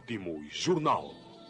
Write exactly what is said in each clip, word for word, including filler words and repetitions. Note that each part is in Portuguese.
Último Jornal.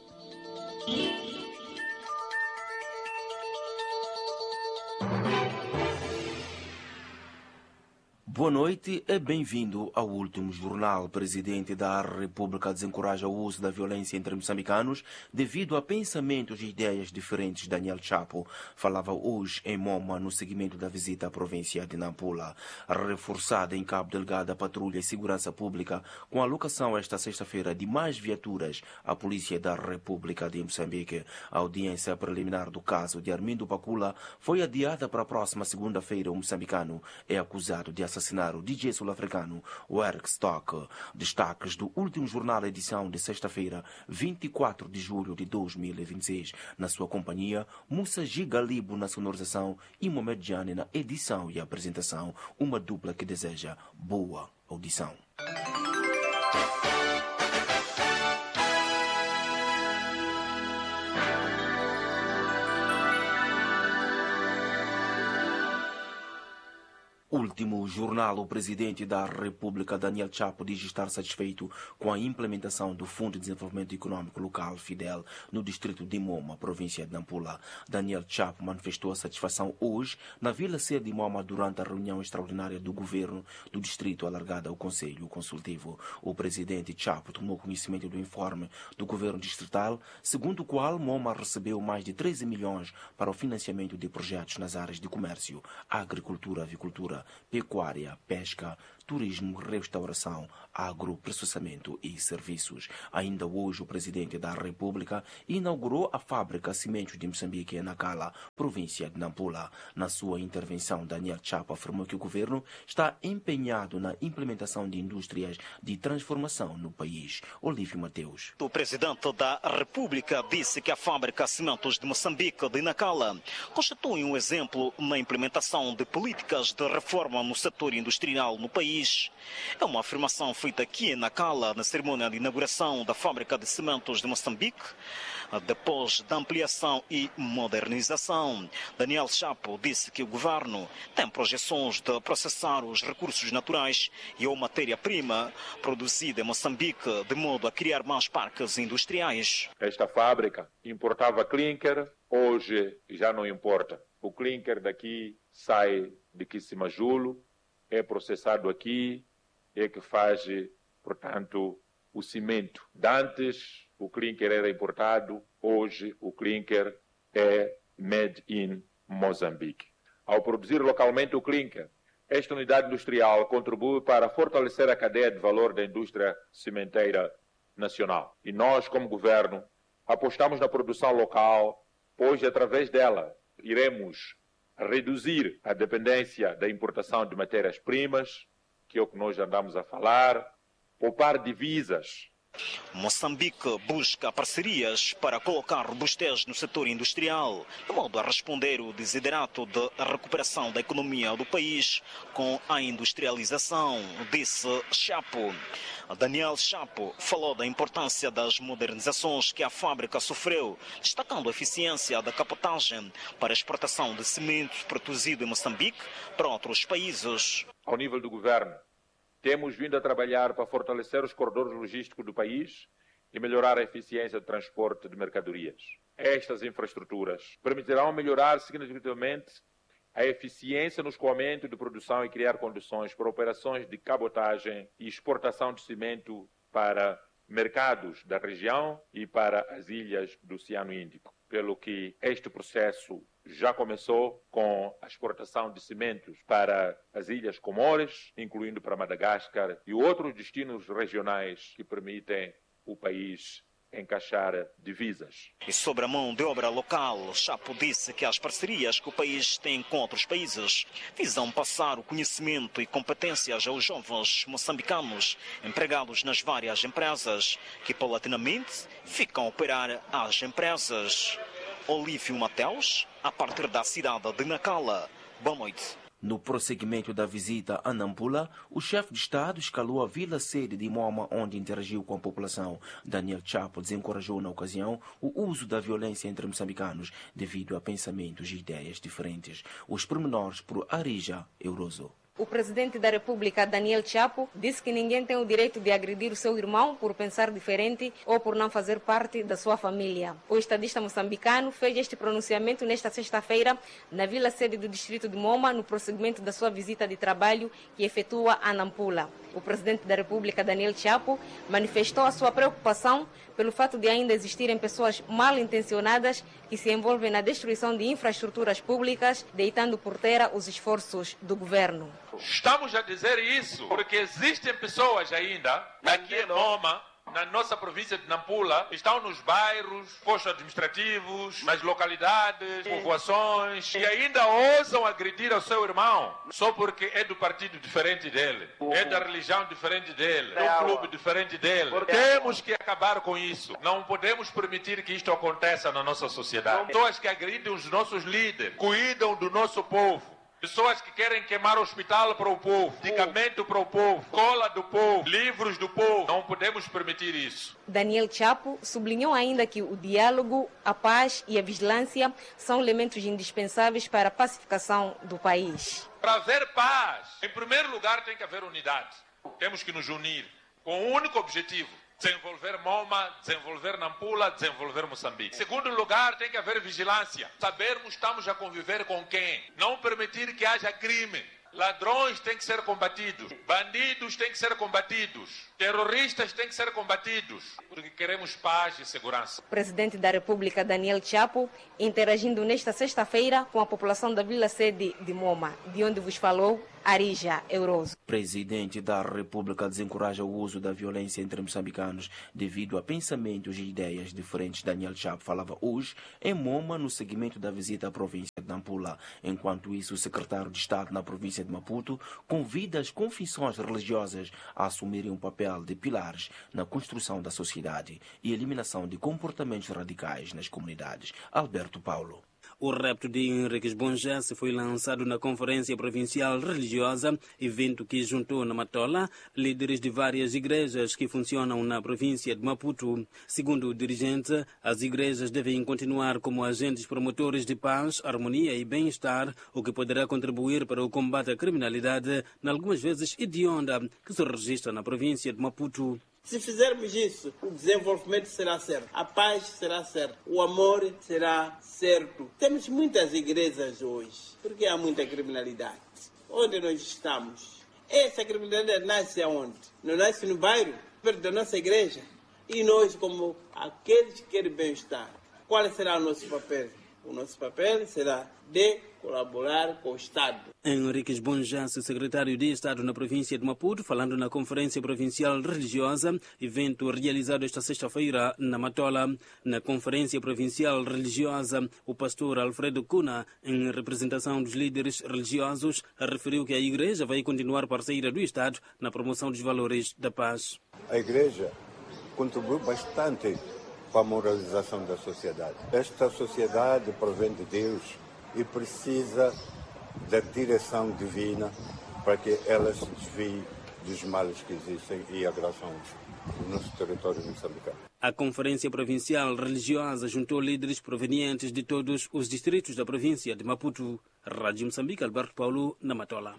Boa noite e bem-vindo ao Último Jornal. O presidente da República desencoraja o uso da violência entre moçambicanos devido a pensamentos e ideias diferentes. Daniel Chapo falava hoje em Moma no seguimento da visita à província de Nampula. Reforçada em Cabo Delgado a patrulha e segurança pública com a alocação esta sexta-feira de mais viaturas à Polícia da República de Moçambique. A audiência preliminar do caso de Armindo Pacula foi adiada para a próxima segunda-feira. O moçambicano é acusado de assassinar o D J sul-africano Eric Stock. Destaques do Último Jornal, edição de sexta-feira, vinte e quatro de julho de dois mil e vinte e seis. Na sua companhia, Musa Gigalibo na sonorização e Mohamed Jani na edição e apresentação. Uma dupla que deseja boa audição. Último Jornal. O presidente da República, Daniel Chapo, diz estar satisfeito com a implementação do Fundo de Desenvolvimento Econômico Local, FIDEL, no distrito de Moma, província de Nampula. Daniel Chapo manifestou a satisfação hoje na Vila Sede de Moma durante a reunião extraordinária do governo do distrito alargada ao Conselho Consultivo. O presidente Chapo tomou conhecimento do informe do governo distrital, segundo o qual Moma recebeu mais de treze milhões para o financiamento de projetos nas áreas de comércio, agricultura, avicultura, pecuária, pesca, turismo, restauração, agroprocessamento e serviços. Ainda hoje, o presidente da República inaugurou a fábrica Cimentos de Moçambique em Nacala, província de Nampula. Na sua intervenção, Daniel Chapo afirmou que o governo está empenhado na implementação de indústrias de transformação no país. Olívio Mateus. O presidente da República disse que a fábrica Cimentos de Moçambique de Nacala constitui um exemplo na implementação de políticas de reforma no setor industrial no país. É uma afirmação feita aqui em Nacala, na cerimônia de inauguração da fábrica de cimentos de Moçambique, depois da ampliação e modernização. Daniel Chapo disse que o governo tem projeções de processar os recursos naturais e a matéria-prima produzida em Moçambique, de modo a criar mais parques industriais. Esta fábrica importava clinker, hoje já não importa. O clinker daqui sai de Quismajulo, é processado aqui, é que faz, portanto, o cimento. Antes, o clinker era importado, hoje o clinker é made in Moçambique. Ao produzir localmente o clinker, esta unidade industrial contribui para fortalecer a cadeia de valor da indústria cimenteira nacional. E nós, como governo, apostamos na produção local, pois através dela iremos reduzir a dependência da importação de matérias-primas, que é o que nós andamos a falar, poupar divisas. Moçambique busca parcerias para colocar robustez no setor industrial, de modo a responder o desiderato de recuperação da economia do país com a industrialização, disse Chapo. Daniel Chapo falou da importância das modernizações que a fábrica sofreu, destacando a eficiência da capotagem para a exportação de cimento produzido em Moçambique para outros países. Ao nível do governo, temos vindo a trabalhar para fortalecer os corredores logísticos do país e melhorar a eficiência do transporte de mercadorias. Estas infraestruturas permitirão melhorar significativamente a eficiência no escoamento de produção e criar condições para operações de cabotagem e exportação de cimento para mercados da região e para as ilhas do Oceano Índico. Pelo que este processo já começou com a exportação de cimentos para as Ilhas Comores, incluindo para Madagascar e outros destinos regionais que permitem o país encaixar divisas. E sobre a mão de obra local, Chapo disse que as parcerias que o país tem com outros países visam passar o conhecimento e competências aos jovens moçambicanos empregados nas várias empresas, que paulatinamente ficam a operar as empresas. Olívio Mateus, a partir da cidade de Nacala. Boa noite. No prosseguimento da visita a Nampula, o chefe de Estado escalou a vila-sede de Moma, onde interagiu com a população. Daniel Chapo desencorajou na ocasião o uso da violência entre moçambicanos devido a pensamentos e ideias diferentes. Os pormenores por Arija Euroso. O presidente da República, Daniel Chapo, disse que ninguém tem o direito de agredir o seu irmão por pensar diferente ou por não fazer parte da sua família. O estadista moçambicano fez este pronunciamento nesta sexta-feira na vila sede do distrito de Moma, no prosseguimento da sua visita de trabalho que efetua a Nampula. O presidente da República, Daniel Chapo, manifestou a sua preocupação pelo fato de ainda existirem pessoas mal intencionadas que se envolvem na destruição de infraestruturas públicas, deitando por terra os esforços do governo. Estamos a dizer isso porque existem pessoas ainda aqui em Moma, na nossa província de Nampula, estão nos bairros, postos administrativos, nas localidades, povoações, e ainda ousam agredir ao seu irmão só porque é do partido diferente dele, é da religião diferente dele, é do clube diferente dele. Temos que acabar com isso. Não podemos permitir que isto aconteça na nossa sociedade. Pessoas que agridem os nossos líderes, cuidam do nosso povo. Pessoas que querem queimar hospital para o povo, medicamento para o povo, cola do povo, livros do povo. Não podemos permitir isso. Daniel Chapo sublinhou ainda que o diálogo, a paz e a vigilância são elementos indispensáveis para a pacificação do país. Para haver paz, em primeiro lugar tem que haver unidade. Temos que nos unir com um único objetivo: desenvolver Moma, desenvolver Nampula, desenvolver Moçambique. Em segundo lugar, tem que haver vigilância. Sabermos estamos a conviver com quem. Não permitir que haja crime. Ladrões têm que ser combatidos. Bandidos têm que ser combatidos. Terroristas têm que ser combatidos. Porque queremos paz e segurança. O presidente da República, Daniel Chapo, interagindo nesta sexta-feira com a população da vila sede de Moma, de onde vos falou Arija Euroso. O presidente da República desencoraja o uso da violência entre moçambicanos devido a pensamentos e ideias diferentes. Daniel Chapo falava hoje em Moma no seguimento da visita à província de Nampula. Enquanto isso, o secretário de Estado na província de Maputo convida as confissões religiosas a assumirem um papel de pilares na construção da sociedade e eliminação de comportamentos radicais nas comunidades. Alberto Paulo. O repto de Henriques Bonjassi foi lançado na Conferência Provincial Religiosa, evento que juntou na Matola líderes de várias igrejas que funcionam na província de Maputo. Segundo o dirigente, as igrejas devem continuar como agentes promotores de paz, harmonia e bem-estar, o que poderá contribuir para o combate à criminalidade, algumas vezes hedionda, que se registra na província de Maputo. Se fizermos isso, o desenvolvimento será certo, a paz será certa, o amor será certo. Temos muitas igrejas hoje, porque há muita criminalidade. Onde nós estamos? Essa criminalidade nasce aonde? Não nasce no bairro, perto da nossa igreja. E nós, como aqueles que querem bem-estar, qual será o nosso papel? O nosso papel será de colaborar com o Estado. Henriques Bonjassi, secretário de Estado na província de Maputo, falando na Conferência Provincial Religiosa, evento realizado esta sexta-feira na Matola. Na Conferência Provincial Religiosa, o pastor Alfredo Cuna, em representação dos líderes religiosos, referiu que a Igreja vai continuar parceira do Estado na promoção dos valores da paz. A Igreja contribuiu bastante para a moralização da sociedade. Esta sociedade provém de Deus e precisa da direção divina para que ela se desvie dos males que existem e agraçam o nosso território moçambicano. A Conferência Provincial Religiosa juntou líderes provenientes de todos os distritos da província de Maputo. Rádio Moçambique, Alberto Paulo, na Matola.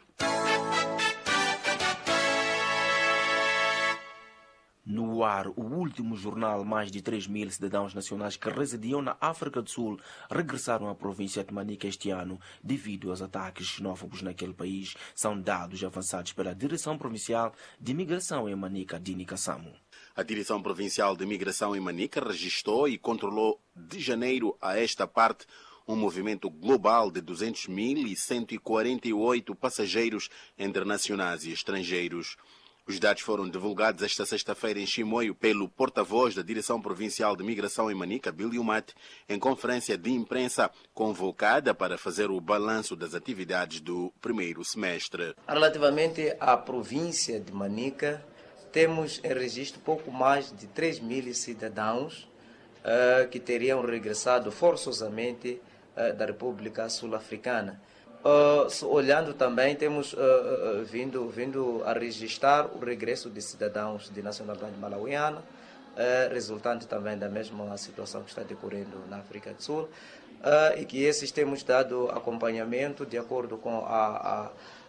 No ar, o último jornal, mais de três mil cidadãos nacionais que residiam na África do Sul regressaram à província de Manica este ano devido aos ataques xenófobos naquele país. São dados avançados pela Direção Provincial de Imigração em Manica, Dini Kassamo. A Direção Provincial de Imigração em Manica registrou e controlou de janeiro a esta parte um movimento global de duzentos mil cento e quarenta e oito passageiros entre nacionais e estrangeiros. Os dados foram divulgados esta sexta-feira em Chimoio pelo porta-voz da Direção Provincial de Migração em Manica, Billy Umate, em conferência de imprensa convocada para fazer o balanço das atividades do primeiro semestre. Relativamente à província de Manica, temos em registro pouco mais de três mil cidadãos uh, que teriam regressado forçosamente uh, da República Sul-Africana. Uh, olhando também, temos uh, uh, vindo, vindo a registrar o regresso de cidadãos de nacionalidade malauiana, uh, resultante também da mesma situação que está decorrendo na África do Sul, uh, e que esses temos dado acompanhamento de acordo com a, a,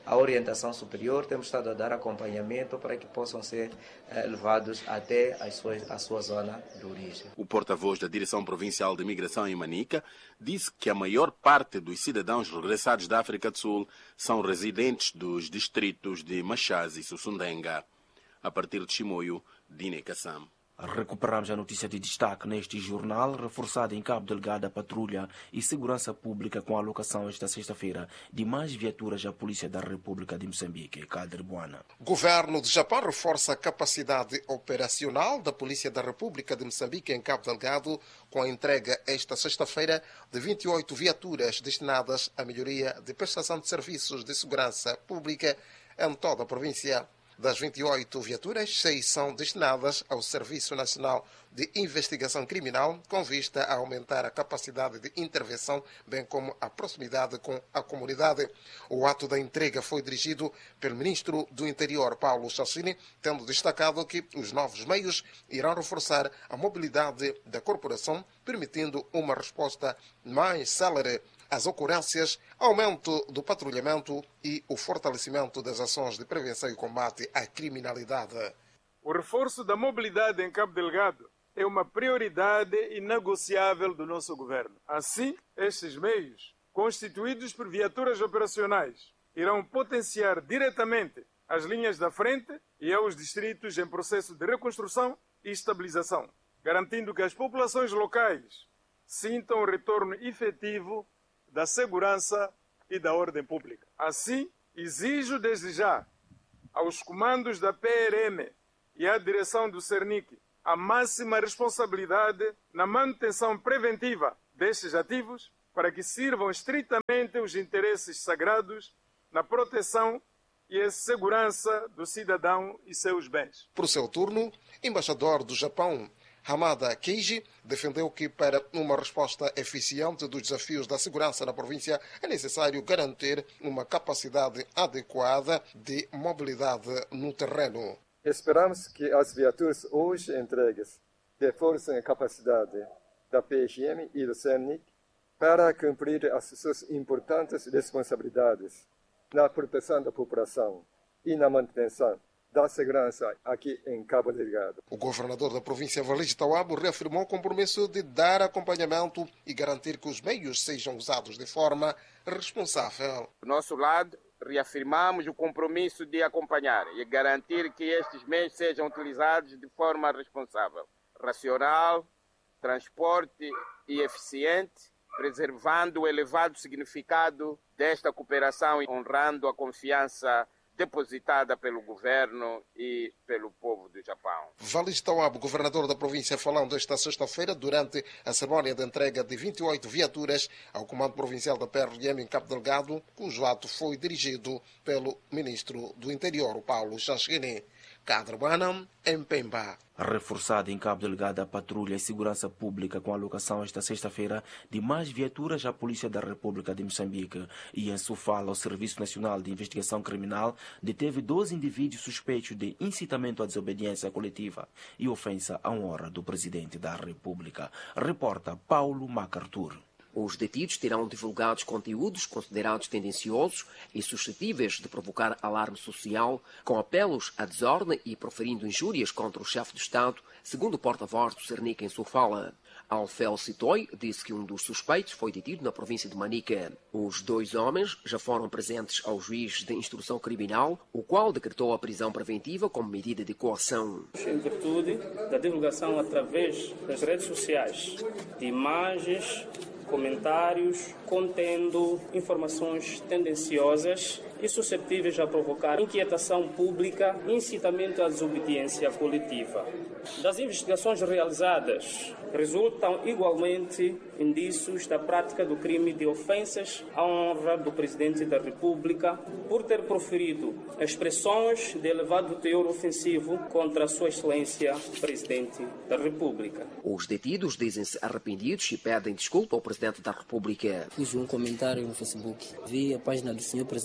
a orientação superior, temos estado a dar acompanhamento para que possam ser eh, levados até as suas, a sua zona de origem. O porta-voz da Direção Provincial de Imigração em Manica disse que a maior parte dos cidadãos regressados da África do Sul são residentes dos distritos de Machaz e Sussundenga. A partir de Chimoio, Dine Kassam. Recuperamos a notícia de destaque neste jornal, reforçada em Cabo Delgado a patrulha e segurança pública com a alocação esta sexta-feira de mais viaturas à Polícia da República de Moçambique, Cadre Buana. O governo do Japão reforça a capacidade operacional da Polícia da República de Moçambique em Cabo Delgado com a entrega esta sexta-feira de vinte e oito viaturas destinadas à melhoria de prestação de serviços de segurança pública em toda a província. Das vinte e oito viaturas, seis são destinadas ao Serviço Nacional de Investigação Criminal, com vista a aumentar a capacidade de intervenção, bem como a proximidade com a comunidade. O ato da entrega foi dirigido pelo ministro do Interior, Paulo Chachini, tendo destacado que os novos meios irão reforçar a mobilidade da corporação, permitindo uma resposta mais célere às ocorrências, aumento do patrulhamento e o fortalecimento das ações de prevenção e combate à criminalidade. O reforço da mobilidade em Cabo Delgado é uma prioridade inegociável do nosso governo. Assim, estes meios, constituídos por viaturas operacionais, irão potenciar diretamente as linhas da frente e aos distritos em processo de reconstrução e estabilização, garantindo que as populações locais sintam o retorno efetivo da segurança e da ordem pública. Assim, exijo desde já aos comandos da P R M e à direção do Cernic a máxima responsabilidade na manutenção preventiva destes ativos para que sirvam estritamente os interesses sagrados na proteção e a segurança do cidadão e seus bens. Por seu turno, embaixador do Japão, Hamada Keiji, defendeu que para uma resposta eficiente dos desafios da segurança na província é necessário garantir uma capacidade adequada de mobilidade no terreno. Esperamos que as viaturas hoje entregues reforcem a capacidade da P R M e do Cernic para cumprir as suas importantes responsabilidades na proteção da população e na manutenção da segurança aqui em Cabo Delgado. O governador da província Valige Tauabo reafirmou o compromisso de dar acompanhamento e garantir que os meios sejam usados de forma responsável. Do nosso lado, reafirmamos o compromisso de acompanhar e garantir que estes meios sejam utilizados de forma responsável, racional, transporte e eficiente, preservando o elevado significado desta cooperação e honrando a confiança depositada pelo governo e pelo povo do Japão. Valige Tauabo, governador da província, falando esta sexta-feira durante a cerimónia de entrega de vinte e oito viaturas ao Comando Provincial da P R M em Cabo Delgado, cujo ato foi dirigido pelo ministro do Interior, Paulo Chachini. Cadrebuana, em Pemba. Reforçada em Cabo Delgado a patrulha e segurança pública com a alocação esta sexta-feira de mais viaturas à Polícia da República de Moçambique. E em Sofala, o Serviço Nacional de Investigação Criminal deteve doze indivíduos suspeitos de incitamento à desobediência coletiva e ofensa à honra do Presidente da República. Reporta Paulo MacArthur. Os detidos terão divulgado conteúdos considerados tendenciosos e suscetíveis de provocar alarme social, com apelos à desordem e proferindo injúrias contra o chefe do Estado, segundo o porta-voz do Cernic em Sofala. Alfel Citoi disse que um dos suspeitos foi detido na província de Manica. Os dois homens já foram presentes ao juiz de instrução criminal, o qual decretou a prisão preventiva como medida de coação. Em virtude da divulgação através das redes sociais de imagens, comentários contendo informações tendenciosas e suscetíveis a provocar inquietação pública e incitamento à desobediência coletiva. Das investigações realizadas, resultam igualmente indícios da prática do crime de ofensas à honra do Presidente da República por ter proferido expressões de elevado teor ofensivo contra a Sua Excelência Presidente da República. Os detidos dizem-se arrependidos e pedem desculpa ao Presidente da República. Fiz um comentário no Facebook. Vi a página do senhor Presidente da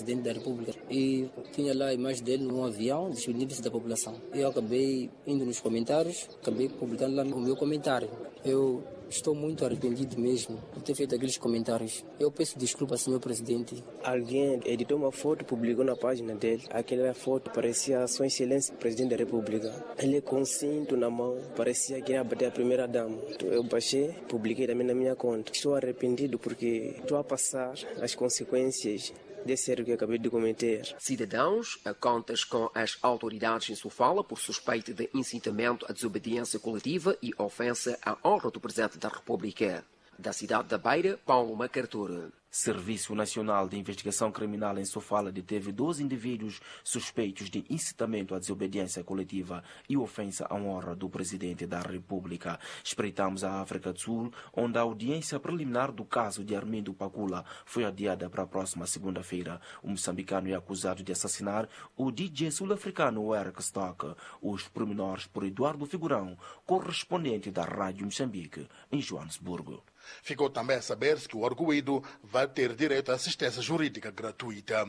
República e tinha lá a imagem dele num avião despedindo-se da população. Eu acabei indo nos comentários, acabei publicando lá o meu comentário. Eu estou muito arrependido mesmo por ter feito aqueles comentários. Eu peço desculpa, senhor presidente. Alguém editou uma foto, publicou na página dele. Aquela foto parecia Sua Excelência, Presidente da República. Ele com um cinto na mão, parecia que ia bater a primeira dama. Eu baixei, publiquei também na minha conta. Estou arrependido porque estou a passar as consequências desse erro que acabei de cometer. Cidadãos a contas com as autoridades em Sofala por suspeita de incitamento à desobediência coletiva e ofensa à honra do Presidente da República. Da cidade da Beira, Paulo Macartur. Serviço Nacional de Investigação Criminal em Sofala deteve doze indivíduos suspeitos de incitamento à desobediência coletiva e ofensa à honra do Presidente da República. Espreitamos a África do Sul, onde a audiência preliminar do caso de Armindo Pacula foi adiada para a próxima segunda-feira. O moçambicano é acusado de assassinar o D J sul-africano Eric Stock. Os pormenores por Eduardo Figurão, correspondente da Rádio Moçambique, em Joanesburgo. Ficou também a saber-se que o arguido vai ter direito à assistência jurídica gratuita.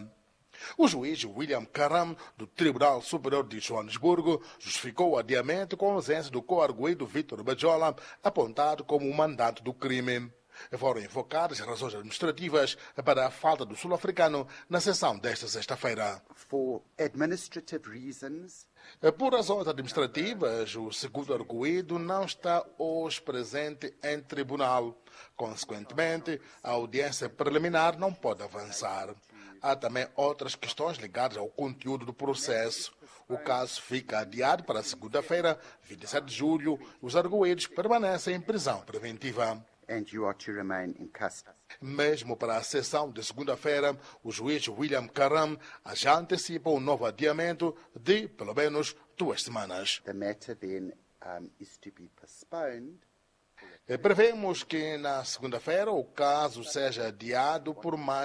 O juiz William Karam, do Tribunal Superior de Joanesburgo, justificou o adiamento com a ausência do co-arguido Vítor Bajola, apontado como o mandante do crime. Foram invocadas razões administrativas para a falta do sul-africano na sessão desta sexta-feira. For administrative reasons, Por razões administrativas, o segundo arguido não está hoje presente em tribunal. Consequentemente, a audiência preliminar não pode avançar. Há também outras questões ligadas ao conteúdo do processo. O caso fica adiado para segunda-feira, vinte e sete de julho. Os arguidos permanecem em prisão preventiva. and you are to remain in custody. Mesmo para a sessão de segunda-feira, o juiz William Karam já antecipa um novo adiamento de, pelo menos, duas semanas. The matter then um, is to be postponed. Prevemos que na segunda-feira o caso seja adiado por mais